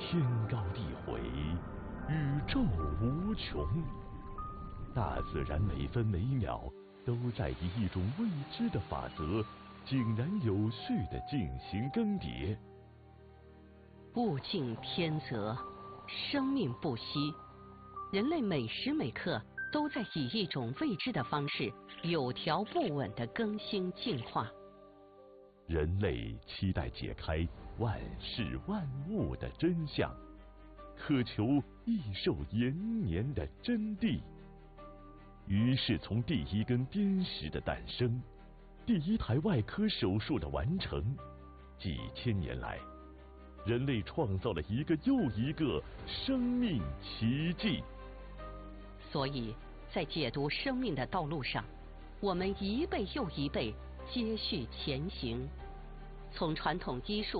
天高地回，宇宙无穷。大自然每分每秒都在以一种未知的法则，井然有序地进行更迭。 物竞天择，生命不息，人类每时每刻都在以一种未知的方式，有条不紊地更新进化。 人类期待解开万事万物的真相，渴求益寿延年的真谛。于是，从第一根碘石的诞生，第一台外科手术的完成，几千年来，人类创造了一个又一个生命奇迹。 所以在解读生命的道路上，我们一辈又一辈接续前行，从传统医术